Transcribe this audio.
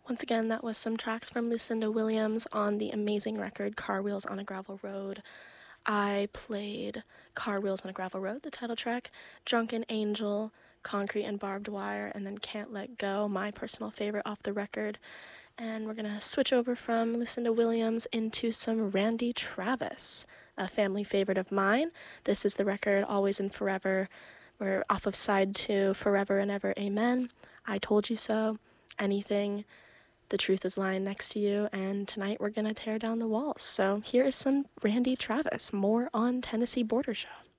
Once again, that was some tracks from Lucinda Williams on the amazing record Car Wheels on a Gravel Road. I played Car Wheels on a Gravel Road, the title track, Drunken Angel, Concrete and Barbed Wire, and then Can't Let Go, my personal favorite off the record. And we're gonna switch over from Lucinda Williams into some Randy Travis, a family favorite of mine. This is the record Always and Forever. We're off of side 2, Forever and Ever, Amen, I Told You So, Anything, The Truth Is Lying Next to You, and tonight we're gonna tear down the walls. So here is some Randy Travis, more on Tennessee Border Show.